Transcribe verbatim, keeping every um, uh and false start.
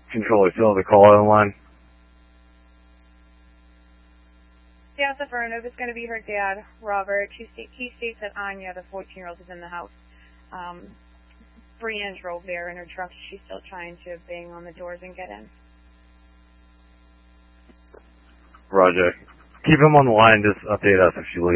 Controller, still the call on the line. Yeah, Vernon, it's going to be her dad, Robert. He, sta- he states that Anya, the fourteen-year-old, is in the house. Um, Brienne drove there in her truck. She's still trying to bang on the doors and get in. Roger. Keep him on the line. Just update us if she leaves.